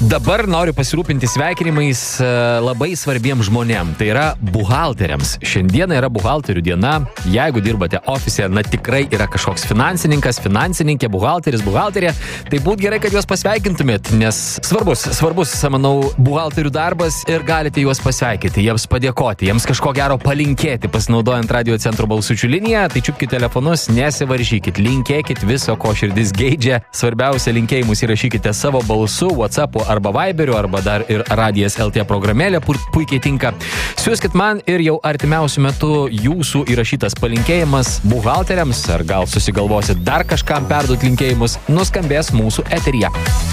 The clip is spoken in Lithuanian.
Dabar noriu pasirūpinti sveikinimais labai svarbiems žmonėm. Tai yra buhalteriams. Šiandieną yra buhalterių diena. Jeigu dirbate ofise, tikrai yra kažkoks finansininkas, finansininkė, buhalterė, tai būt gerai, kad juos pasveikintumėt, nes svarbus, manau, buhalterių darbas ir galite juos pasveikinti, jiems padėkoti, jiems kažko gero palinkėti, pasinaudojant Radio Centro balsučių liniją, tai čiupkite telefonus, nesivaržykit, linkėkit viso, ko širdis geidžia. Svarbiausia, linkėjimus įrašykite savo balsu, WhatsApp'u arba Viberiu, arba dar ir Radijas LT programėlė, puikiai tinka. Siųskit man ir jau artimiausiu metu jūsų įrašytas palinkėjimas buhalteriams, ar gal susigalvosit dar kažkam perduot linkėjimus, nuskambės mūsų eteryje.